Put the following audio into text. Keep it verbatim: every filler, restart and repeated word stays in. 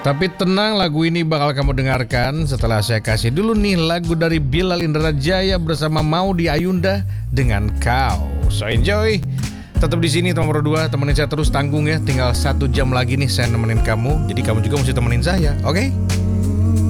Tapi tenang, lagu ini bakal kamu dengarkan setelah saya kasih dulu nih lagu dari Bilal Indrajaya bersama Maudy Ayunda dengan Kau. So enjoy. Tetap di sini nomor dua, temenin saya terus, tanggung ya. Tinggal satu jam lagi nih saya nemenin kamu. Jadi kamu juga mesti temenin saya, oke? Okay?